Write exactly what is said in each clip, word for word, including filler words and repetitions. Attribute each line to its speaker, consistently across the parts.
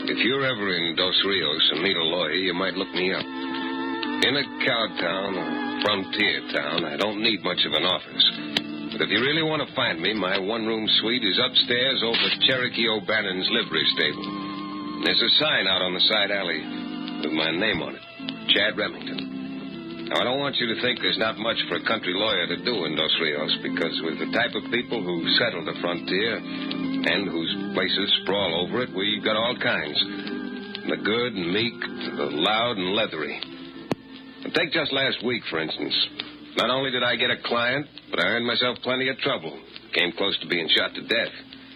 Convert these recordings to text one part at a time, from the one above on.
Speaker 1: If you're ever in Dos Rios and need a lawyer, you might look me up. In a cow town or frontier town, I don't need much of an office. But if you really want to find me, my one-room suite is upstairs over Cherokee O'Bannon's livery stable. There's a sign out on the side alley with my name on it, Chad Remington. Now, I don't want you to think there's not much for a country lawyer to do in Dos Rios, because with the type of people who settle the frontier and whose places sprawl over it, we've got all kinds. From the good and meek to the loud and leathery. And take just last week, for instance. Not only did I get a client, but I earned myself plenty of trouble. Came close to being shot to death.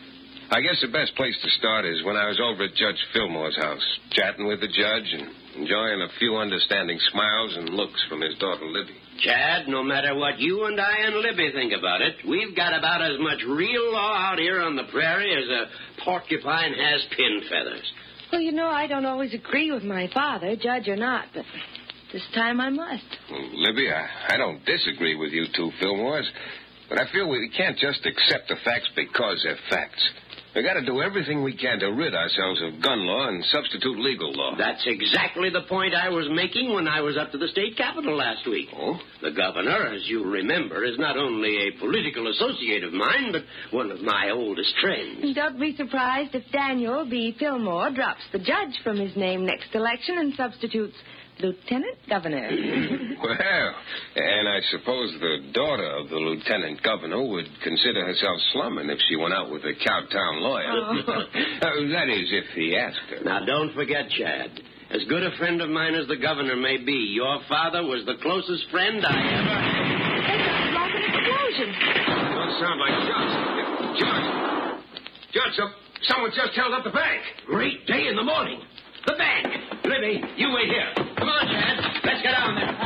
Speaker 1: I guess the best place to start is when I was over at Judge Fillmore's house, chatting with the judge and enjoying a few understanding smiles and looks from his daughter, Libby.
Speaker 2: Chad, no matter what you and I and Libby think about it, we've got about as much real law out here on the prairie as a porcupine has pin feathers.
Speaker 3: Well, you know, I don't always agree with my father, judge or not, but this time I must.
Speaker 1: Well, Libby, I, I don't disagree with you two Fillmores, but I feel we can't just accept the facts because they're facts. We've got to do everything we can to rid ourselves of gun law and substitute legal law.
Speaker 2: That's exactly the point I was making when I was up to the state capitol last week.
Speaker 1: Oh?
Speaker 2: The governor, as you remember, is not only a political associate of mine, but one of my oldest friends.
Speaker 3: And don't be surprised if Daniel B. Fillmore drops the judge from his name next election and substitutes Lieutenant Governor.
Speaker 1: Well, and I suppose the daughter of the Lieutenant Governor would consider herself slumming if she went out with a cowtown lawyer.
Speaker 3: Oh.
Speaker 1: uh, that is, if he asked her.
Speaker 2: Now, don't forget, Chad, as good a friend of mine as the governor may be, your father was the closest friend I ever had.
Speaker 3: It's like an explosion.
Speaker 1: Don't sound like shots. Judge! Judge, so someone just held up the bank.
Speaker 2: Great day in the morning. The bank. Libby, you wait here. Come on, Chad. Let's get down there.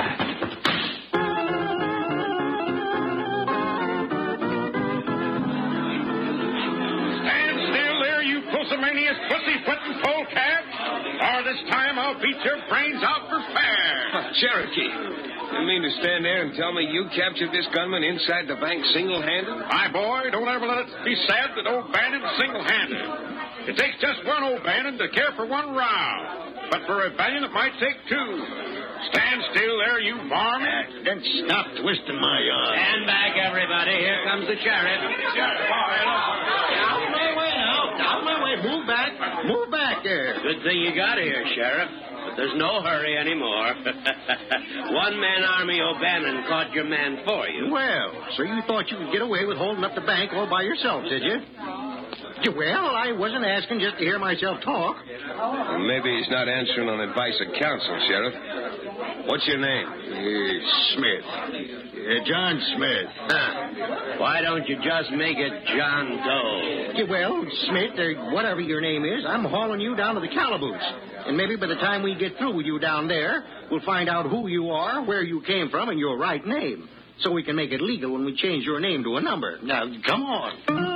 Speaker 4: Stand still there, you pusillanimous, pussy-footing polecat, or this time I'll beat your brains out for fair.
Speaker 1: Oh, Cherokee, you mean to stand there and tell me you captured this gunman inside the bank single-handed?
Speaker 4: My boy, don't ever let it be said that O'Bannon's single-handed. It takes just one O'Bannon to care for one row. But for O'Bannon, it might take two. Stand still there, you varmint.
Speaker 5: Then stop twisting my arm.
Speaker 2: Stand back, everybody. Here comes the sheriff.
Speaker 4: Sheriff,
Speaker 5: Out of my way now. Out of my way. Move back. Move back there.
Speaker 2: Good thing you got here, Sheriff. But there's no hurry anymore. One-man army O'Bannon caught your man for you.
Speaker 5: Well, so you thought you could get away with holding up the bank all by yourself, did you? Well, I wasn't asking just to hear myself talk.
Speaker 1: Well, maybe he's not answering on advice of counsel, Sheriff. What's your name?
Speaker 5: Uh, Smith. Uh, John Smith.
Speaker 2: Huh. Why don't you just make it John Doe?
Speaker 5: Yeah, well, Smith, or whatever your name is, I'm hauling you down to the calaboose. And maybe by the time we get through with you down there, we'll find out who you are, where you came from, and your right name. So we can make it legal when we change your name to a number. Now, come on.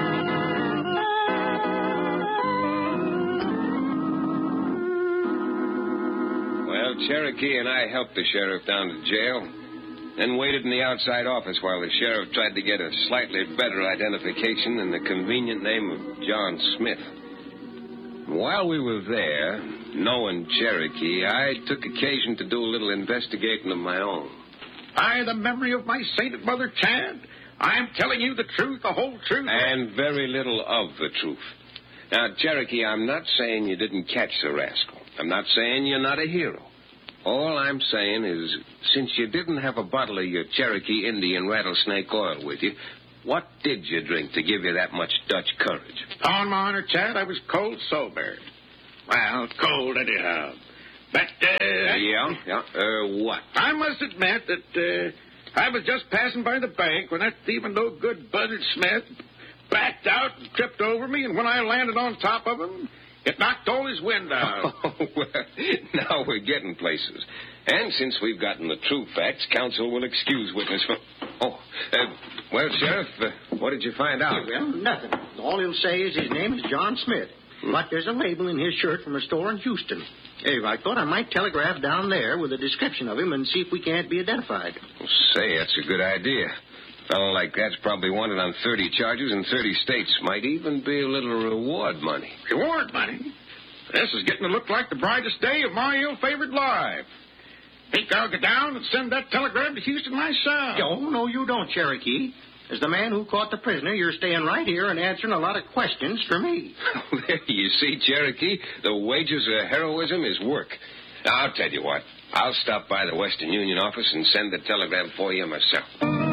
Speaker 1: Cherokee and I helped the sheriff down to jail, then waited in the outside office while the sheriff tried to get a slightly better identification than the convenient name of John Smith. While we were there, knowing Cherokee, I took occasion to do a little investigating of my own.
Speaker 4: By the memory of my sainted mother, Chad, I'm telling you the truth, the whole truth.
Speaker 1: And very little of the truth. Now, Cherokee, I'm not saying you didn't catch the rascal. I'm not saying you're not a hero. All I'm saying is, since you didn't have a bottle of your Cherokee Indian rattlesnake oil with you, what did you drink to give you that much Dutch courage?
Speaker 4: On my honor, Chad, I was cold sober. Well, cold anyhow. But, uh...
Speaker 1: Yeah? Yeah? Uh, what?
Speaker 4: I must admit that, uh, I was just passing by the bank when that thieving no-good Buzzard Smith backed out and tripped over me, and when I landed on top of him, it knocked all his wind out.
Speaker 1: Oh, well, now we're getting places. And since we've gotten the true facts, counsel will excuse witness from... Oh, uh, well, Sheriff, uh, what did you find out?
Speaker 5: Well, nothing. All he'll say is his name is John Smith. Hmm. But there's a label in his shirt from a store in Houston. Hey, I thought I might telegraph down there with a description of him and see if we can't be identified.
Speaker 1: Well, say, that's a good idea. A fellow like that's probably wanted on thirty charges in thirty states. Might even be a little reward money.
Speaker 4: Reward money? This is getting to look like the brightest day of my ill-favored life. Think I'll get down and send that telegram to Houston myself.
Speaker 5: Oh, no, you don't, Cherokee. As the man who caught the prisoner, you're staying right here and answering a lot of questions for me.
Speaker 1: There you see, Cherokee, the wages of heroism is work. Now, I'll tell you what. I'll stop by the Western Union office and send the telegram for you myself.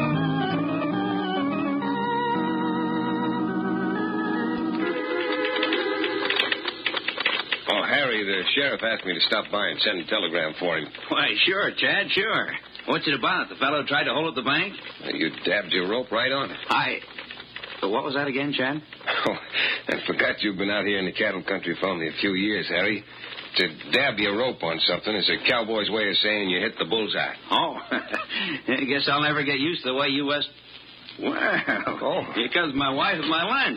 Speaker 1: Oh, Harry, the sheriff asked me to stop by and send a telegram for him.
Speaker 2: Why, sure, Chad, sure. What's it about? The fellow tried to hold up the bank?
Speaker 1: Uh, you dabbed your rope right on it.
Speaker 2: I... What was that again, Chad?
Speaker 1: Oh, I forgot you've been out here in the cattle country for only a few years, Harry. To dab your rope on something is a cowboy's way of saying you hit the bullseye.
Speaker 2: Oh, I guess I'll never get used to the way you West... Well,
Speaker 1: oh.
Speaker 2: Here comes my wife at my lunch.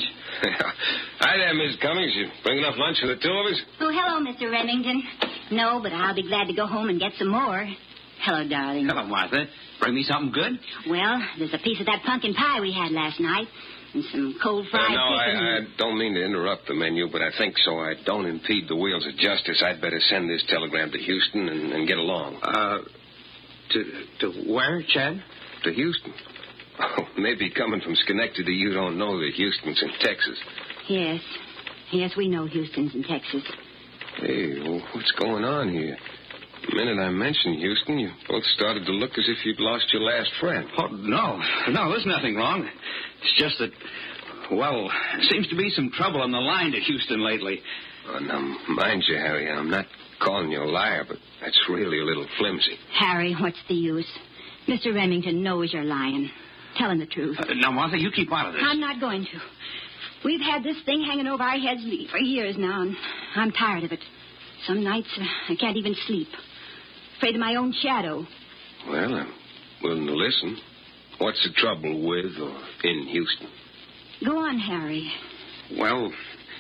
Speaker 1: Hi there, Miss Cummings. You bring enough lunch for the two of us?
Speaker 6: Oh, hello, Mister Remington. No, but I'll be glad to go home and get some more. Hello, darling.
Speaker 2: Hello, Martha. Bring me something good?
Speaker 6: Well, there's a piece of that pumpkin pie we had last night and some cold fried
Speaker 1: uh, no,
Speaker 6: chicken.
Speaker 1: I, I don't mean to interrupt the menu, but I think so I don't impede the wheels of justice. I'd better send this telegram to Houston and, and get along.
Speaker 2: Uh, to to where, Chad?
Speaker 1: To Houston. Oh, maybe coming from Schenectady, you don't know that Houston's in Texas.
Speaker 6: Yes. Yes, we know Houston's in Texas.
Speaker 1: Hey, well, what's going on here? The minute I mentioned Houston, you both started to look as if you'd lost your last friend.
Speaker 2: Oh, no. No, there's nothing wrong. It's just that, well, seems to be some trouble on the line to Houston lately.
Speaker 1: Oh, now, mind you, Harry, I'm not calling you a liar, but that's really a little flimsy.
Speaker 6: Harry, what's the use? Mister Remington knows you're lying. Tell him the truth.
Speaker 2: Uh, now, Martha, you keep out of this.
Speaker 6: I'm not going to. We've had this thing hanging over our heads for years now, and I'm tired of it. Some nights uh, I can't even sleep. Afraid of my own shadow.
Speaker 1: Well, I'm willing to listen. What's the trouble with or in Houston?
Speaker 6: Go on, Harry.
Speaker 2: Well,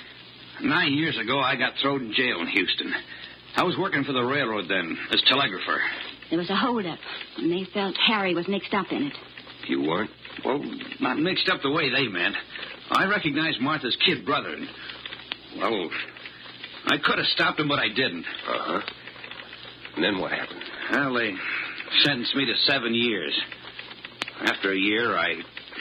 Speaker 2: nine years ago, I got thrown in jail in Houston. I was working for the railroad then as telegrapher.
Speaker 6: There was a holdup, and they felt Harry was mixed up in it.
Speaker 1: You weren't?
Speaker 2: Well, not mixed up the way they meant. I recognized Martha's kid brother. And, well, I could have stopped him, but I didn't.
Speaker 1: Uh-huh. And then what happened?
Speaker 2: Well, they sentenced me to seven years. After a year, I...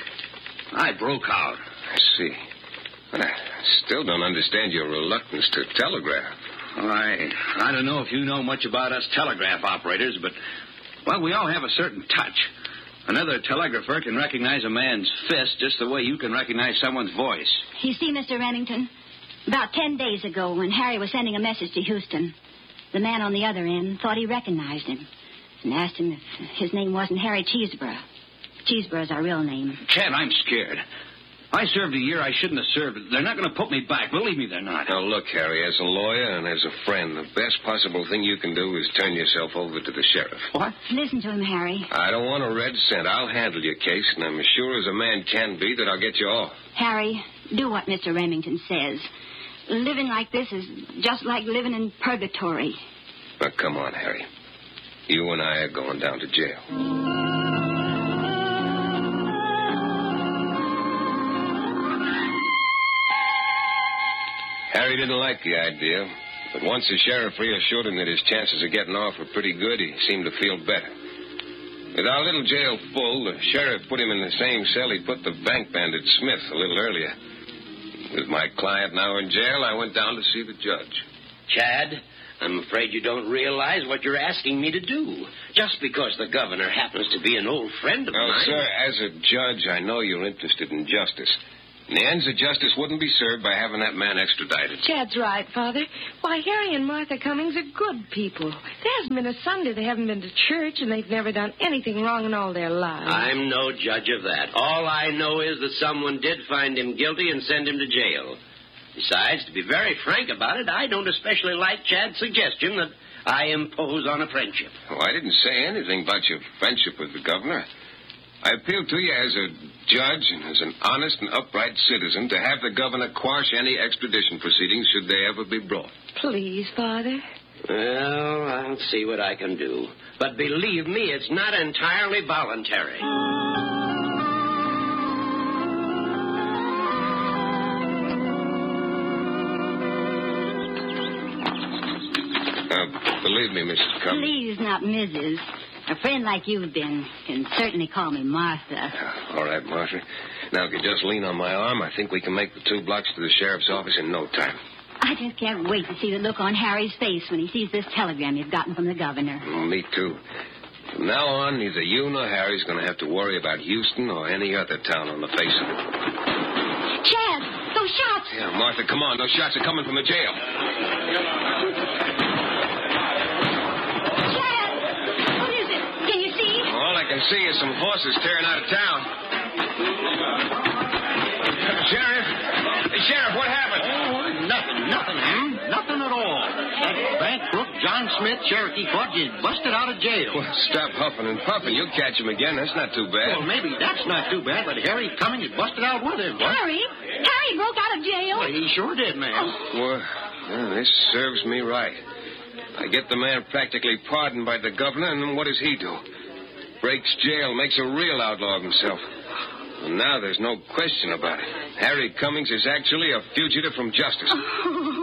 Speaker 2: I broke out.
Speaker 1: I see. But I still don't understand your reluctance to telegraph.
Speaker 2: Well, I, I don't know if you know much about us telegraph operators, but, well, we all have a certain touch. Another telegrapher can recognize a man's fist just the way you can recognize someone's voice.
Speaker 6: You see, Mister Remington, about ten days ago when Harry was sending a message to Houston, the man on the other end thought he recognized him and asked him if his name wasn't Harry Cheeseborough. Cheeseborough's our real name.
Speaker 2: Chad, I'm scared. I served a year I shouldn't have served. They're not going to put me back. Believe me, they're not.
Speaker 1: Now, look, Harry, as a lawyer and as a friend, the best possible thing you can do is turn yourself over to the sheriff.
Speaker 2: What?
Speaker 6: Listen to him, Harry.
Speaker 1: I don't want a red cent. I'll handle your case, and I'm as sure as a man can be that I'll get you off.
Speaker 6: Harry, do what Mister Remington says. Living like this is just like living in purgatory.
Speaker 1: Now, come on, Harry. You and I are going down to jail. Harry didn't like the idea, but once the sheriff reassured him that his chances of getting off were pretty good, he seemed to feel better. With our little jail full, the sheriff put him in the same cell he put the bank bandit Smith a little earlier. With my client now in jail, I went down to see the judge.
Speaker 2: Chad, I'm afraid you don't realize what you're asking me to do. Just because the governor happens to be an old friend of
Speaker 1: well,
Speaker 2: mine.
Speaker 1: Sir, as a judge, I know you're interested in justice. And the ends of justice wouldn't be served by having that man extradited.
Speaker 3: Chad's right, Father. Why, Harry and Martha Cummings are good people. There hasn't been a Sunday they haven't been to church, and they've never done anything wrong in all their lives.
Speaker 2: I'm no judge of that. All I know is that someone did find him guilty and send him to jail. Besides, to be very frank about it, I don't especially like Chad's suggestion that I impose on a friendship.
Speaker 1: Oh, I didn't say anything about your friendship with the governor. I appeal to you as a judge and as an honest and upright citizen to have the governor quash any extradition proceedings should they ever be brought.
Speaker 3: Please, Father.
Speaker 2: Well, I'll see what I can do. But believe me, it's not entirely voluntary.
Speaker 1: Now, believe me, Missus Cummings.
Speaker 6: Please, not Missus A friend like you've been can certainly call me Martha.
Speaker 1: All right, Martha. Now, if you just lean on my arm, I think we can make the two blocks to the sheriff's office in no time.
Speaker 6: I just can't wait to see the look on Harry's face when he sees this telegram you've gotten from the governor.
Speaker 1: Oh, me too. From now on, neither you nor Harry's going to have to worry about Houston or any other town on the face of it.
Speaker 6: Chad, those shots!
Speaker 1: Yeah, Martha, come on. Those shots are coming from the jail.
Speaker 6: Chad! What is it? Can you see?
Speaker 1: All I can see is some horses tearing out of town. Sheriff! Hey, Sheriff, what happened?
Speaker 5: Oh, nothing, nothing, hmm? Nothing at all. That bank crook, John Smith, Cherokee Fudge, is busted out of jail.
Speaker 1: Well, stop huffing and puffing. You'll catch him again. That's not too bad.
Speaker 5: Well, maybe that's not too bad, but Harry Cummings is busted out with him. What?
Speaker 6: Harry? Harry broke out of jail?
Speaker 5: Well, he sure did, ma'am.
Speaker 1: Well, well, this serves me right. I get the man practically pardoned by the governor, and then what does he do? Breaks jail, makes a real outlaw of himself. And now there's no question about it. Harry Cummings is actually a fugitive from justice.
Speaker 6: Oh.